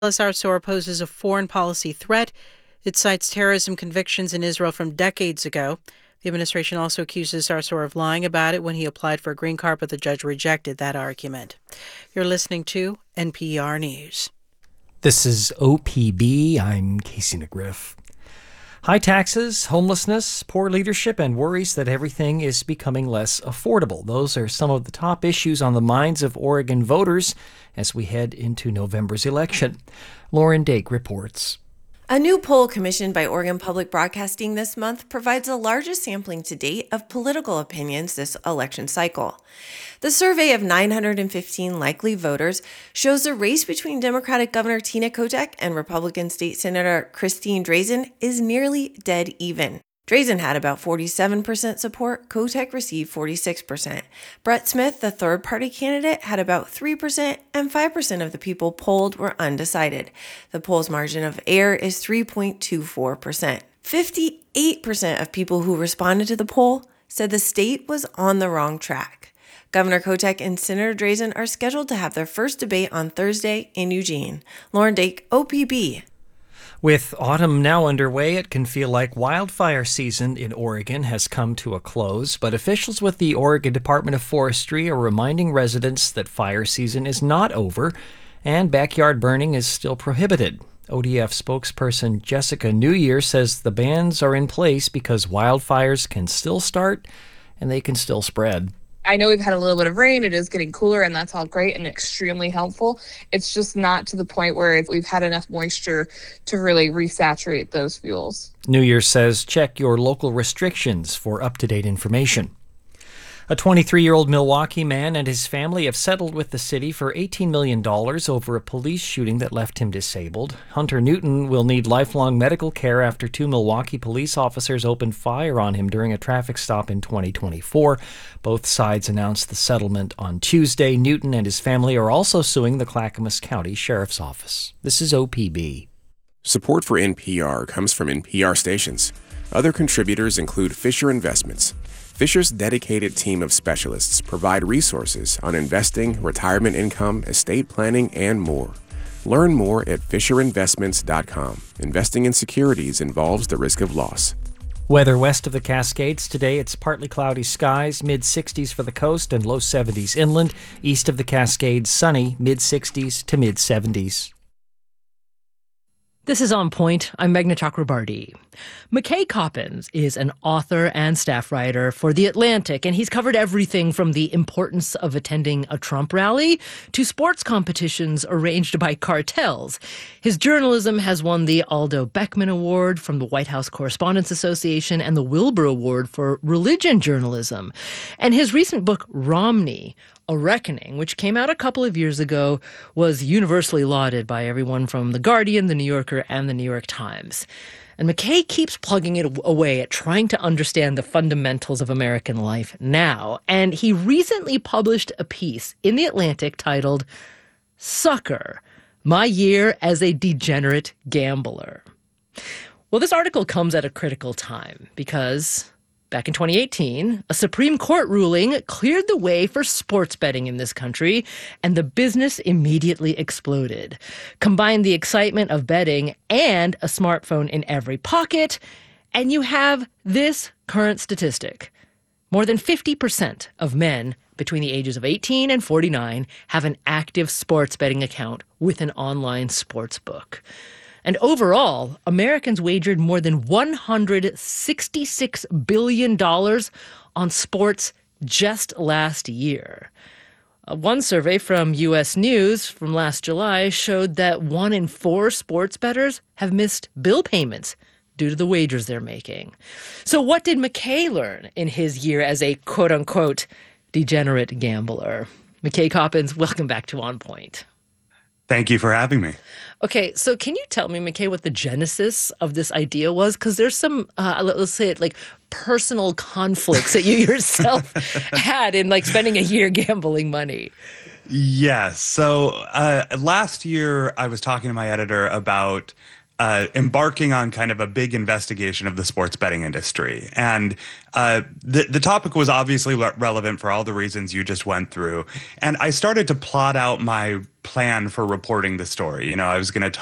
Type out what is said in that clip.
Sarsour poses a foreign policy threat. It cites terrorism convictions in Israel from decades ago. The administration also accuses Sarsour of lying about it when he applied for a green card, but the judge rejected that argument. You're listening to NPR News. This is OPB. I'm Casey McGriff. High taxes, homelessness, poor leadership, and worries that everything is becoming less affordable. Those are some of the top issues on the minds of Oregon voters as we head into November's election. Lauren Dake reports. A new poll commissioned by Oregon Public Broadcasting this month provides the largest sampling to date of political opinions this election cycle. The survey of 915 likely voters shows the race between Democratic Governor Tina Kotek and Republican State Senator Christine Drazan is nearly dead even. Drazan had about 47% support. Kotek received 46%. Brett Smith, the third-party candidate, had about 3%, and 5% of the people polled were undecided. The poll's margin of error is 3.24%. 58% of people who responded to the poll said the state was on the wrong track. Governor Kotek and Senator Drazan are scheduled to have their first debate on Thursday in Eugene. Lauren Dake, OPB. With autumn now underway, it can feel like wildfire season in Oregon has come to a close, but officials with the Oregon Department of Forestry are reminding residents that fire season is not over and backyard burning is still prohibited. ODF spokesperson Jessica New Year says the bans are in place because wildfires can still start and they can still spread. I know we've had a little bit of rain. It is getting cooler, and that's all great and extremely helpful. It's just not to the point where we've had enough moisture to really resaturate those fuels. New Year says check your local restrictions for up-to-date information. A 23-year-old Milwaukee man and his family have settled with the city for $18 million over a police shooting that left him disabled. Hunter Newton will need lifelong medical care after two Milwaukee police officers opened fire on him during a traffic stop in 2024. Both sides announced the settlement on Tuesday. Newton and his family are also suing the Clackamas County Sheriff's Office. This is OPB. Support for NPR comes from NPR stations. Other contributors include Fisher Investments. Fisher's dedicated team of specialists provide resources on investing, retirement income, estate planning, and more. Learn more at FisherInvestments.com. Investing in securities involves the risk of loss. Weather west of the Cascades today, it's partly cloudy skies, mid-60s for the coast and low 70s inland. East of the Cascades, sunny, mid-60s to mid-70s. This is On Point. I'm Meghna Chakrabarti. McKay Coppins is an author and staff writer for The Atlantic, and he's covered everything from the importance of attending a Trump rally to sports competitions arranged by cartels. His journalism has won the Aldo Beckman Award from the White House Correspondents Association and the Wilbur Award for religion journalism. And his recent book, Romney, A Reckoning, which came out a couple of years ago, was universally lauded by everyone from The Guardian, The New Yorker, and The New York Times. And McKay keeps plugging it away at trying to understand the fundamentals of American life now. And he recently published a piece in The Atlantic titled, Sucker, My Year as a Degenerate Gambler. Well, this article comes at a critical time because back in 2018, a Supreme Court ruling cleared the way for sports betting in this country, and the business immediately exploded. Combine the excitement of betting and a smartphone in every pocket, and you have this current statistic. More than 50% of men between the ages of 18 and 49 have an active sports betting account with an online sports book. And overall, Americans wagered more than $166 billion on sports just last year. One survey from U.S. News from last July showed that 1 in 4 sports bettors have missed bill payments due to the wagers they're making. So what did McKay learn in his year as a quote-unquote degenerate gambler? McKay Coppins, welcome back to On Point. Thank you for having me. Okay, so can you tell me, McKay, what the genesis of this idea was? Because there's some, let's say it, like personal conflicts that you yourself had in like spending a year gambling money. Yes. So last year I was talking to my editor about embarking on kind of a big investigation of the sports betting industry. And the topic was obviously relevant for all the reasons you just went through. And I started to plot out my plan for reporting the story. I was going to